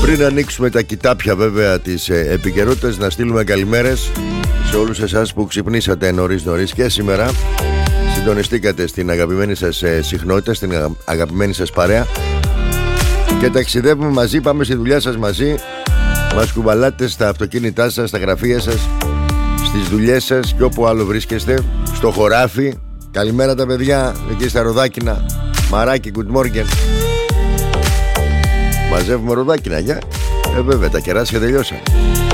Πριν ανοίξουμε τα κοιτάπια βέβαια της επικαιρότητας, να στείλουμε καλημέρες σε όλους εσάς που ξυπνήσατε νωρίς και σήμερα συντονιστήκατε στην αγαπημένη σας συχνότητα, στην αγαπημένη σας παρέα και ταξιδεύουμε μαζί, πάμε στη δουλειά σας μαζί. Μας κουβαλάτε στα αυτοκίνητά σας, στα γραφεία σας, στις δουλειές σας και όπου άλλο βρίσκεστε, στο χωράφι. Καλημέρα τα παιδιά εκεί στα Ροδάκινα. Μαράκι, good morning. Μαζεύουμε Ροδάκινα, γεια. Βέβαια, τα κεράσια τελειώσαν.